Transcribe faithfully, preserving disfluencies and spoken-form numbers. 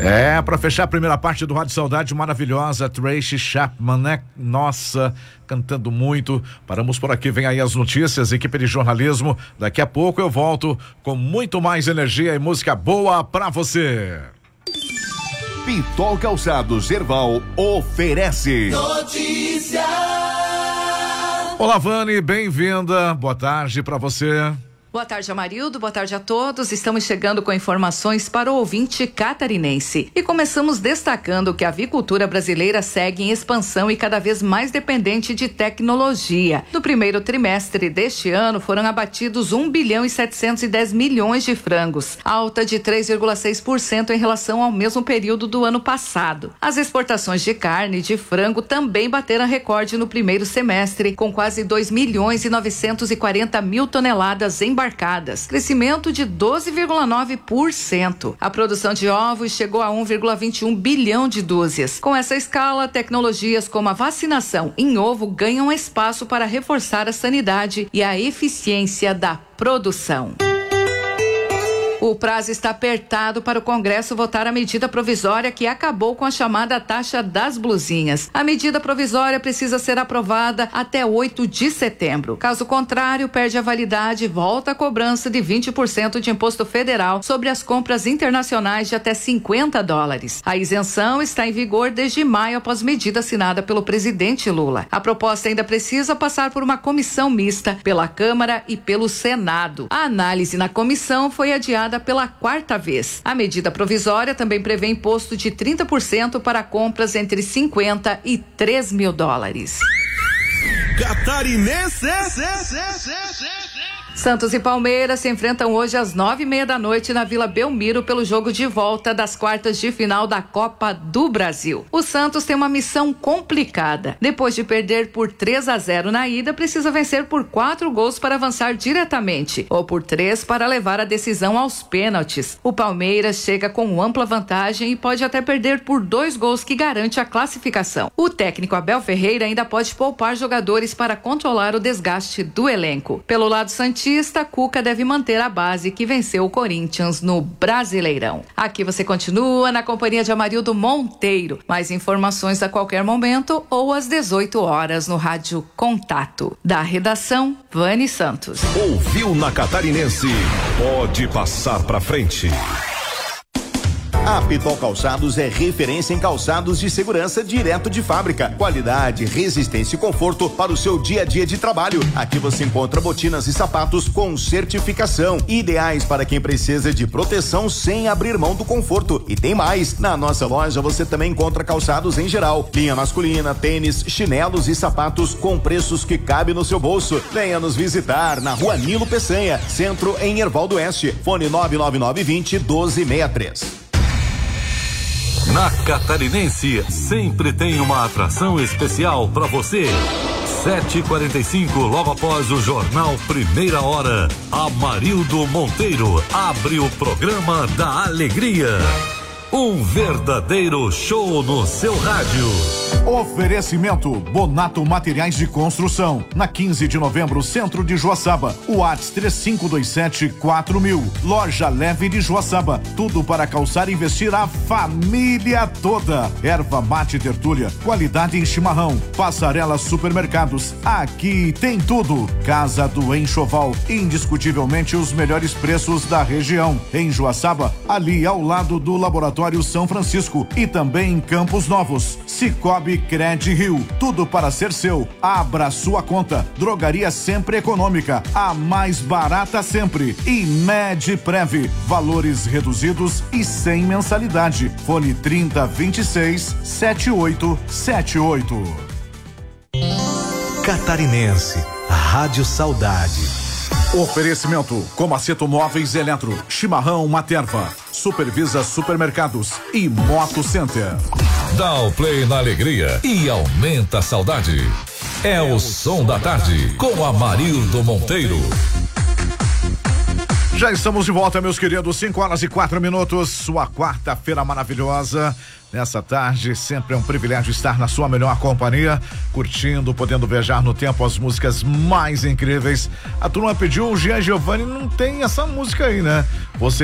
É, pra fechar a primeira parte do Rádio Saudade, maravilhosa Tracy Chapman, né? Nossa, cantando muito. Paramos por aqui, vem aí as notícias, equipe de jornalismo. Daqui a pouco eu volto com muito mais energia e música boa pra você. Pitol Calçados Erval oferece notícia. Olá, Vani, bem-vinda. Boa tarde pra você. Boa tarde, Amarildo. Boa tarde a todos. Estamos chegando com informações para o ouvinte catarinense. E começamos destacando que a avicultura brasileira segue em expansão e cada vez mais dependente de tecnologia. No primeiro trimestre deste ano, foram abatidos um bilhão e setecentos e dez milhões de frangos, alta de três vírgula seis por cento em relação ao mesmo período do ano passado. As exportações de carne e de frango também bateram recorde no primeiro semestre, com quase dois milhões e novecentos e quarenta mil toneladas embarcadas. Embarcadas, crescimento de doze vírgula nove por cento. A produção de ovos chegou a um vírgula vinte e um bilhão de dúzias. Com essa escala, tecnologias como a vacinação em ovo ganham espaço para reforçar a sanidade e a eficiência da produção. O prazo está apertado para o Congresso votar a medida provisória que acabou com a chamada taxa das blusinhas. A medida provisória precisa ser aprovada até oito de setembro. Caso contrário, perde a validade e volta a cobrança de vinte por cento de imposto federal sobre as compras internacionais de até cinquenta dólares. A isenção está em vigor desde maio após medida assinada pelo presidente Lula. A proposta ainda precisa passar por uma comissão mista pela Câmara e pelo Senado. A análise na comissão foi adiada pela quarta vez. A medida provisória também prevê imposto de trinta por cento para compras entre cinquenta e três mil dólares. Catarinense. Santos e Palmeiras se enfrentam hoje às nove e meia da noite na Vila Belmiro pelo jogo de volta das quartas de final da Copa do Brasil. O Santos tem uma missão complicada. Depois de perder por três a zero na ida, precisa vencer por quatro gols para avançar diretamente, ou por três para levar a decisão aos pênaltis. O Palmeiras chega com ampla vantagem e pode até perder por dois gols que garante a classificação. O técnico Abel Ferreira ainda pode poupar jogadores para controlar o desgaste do elenco. Pelo lado santista, Cuca deve manter a base que venceu o Corinthians no Brasileirão. Aqui você continua na companhia de Amarildo Monteiro. Mais informações a qualquer momento ou às dezoito horas no Rádio Contato. Da redação, Vani Santos. Ouviu na Catarinense? Pode passar pra frente. A Pitol Calçados é referência em calçados de segurança direto de fábrica. Qualidade, resistência e conforto para o seu dia a dia de trabalho. Aqui você encontra botinas e sapatos com certificação, ideais para quem precisa de proteção sem abrir mão do conforto. E tem mais, na nossa loja você também encontra calçados em geral, linha masculina, tênis, chinelos e sapatos com preços que cabem no seu bolso. Venha nos visitar na Rua Nilo Peçanha, centro em Erval do Oeste. Fone nove nove nove vinte, doze sessenta e três. Na Catarinense, sempre tem uma atração especial para você. sete e quarenta e cinco, logo após o jornal Primeira Hora, Amarildo Monteiro abre o programa da alegria. Um verdadeiro show no seu rádio. Oferecimento Bonato Materiais de Construção. Na quinze de novembro, centro de Joaçaba. WhatsApp três cinco dois sete quatro mil. Loja Leve de Joaçaba. Tudo para calçar e vestir a família toda. Erva mate tertúlia. Qualidade em chimarrão. Passarela Supermercados. Aqui tem tudo. Casa do Enxoval. Indiscutivelmente os melhores preços da região. Em Joaçaba, ali ao lado do Laboratório São Francisco e também em Campos Novos. Cicobi Cred Rio, tudo para ser seu. Abra sua conta. Drogaria Sempre Econômica, a mais barata sempre. E Medprev, valores reduzidos e sem mensalidade. Fone trinta, vinte e seis, setenta e oito setenta e oito. Catarinense, Rádio Saudade. Oferecimento Comaceto Móveis Eletro, Chimarrão Materva, Supervisa Supermercados e Moto Center. Dá o play na alegria e aumenta a saudade. É o som da tarde com Amarildo Monteiro. Já estamos de volta, meus queridos, cinco horas e quatro minutos, sua quarta-feira maravilhosa. Nessa tarde, sempre é um privilégio estar na sua melhor companhia, curtindo, podendo viajar no tempo as músicas mais incríveis. A turma pediu, o Gian Giovanni não tem essa música aí, né? Você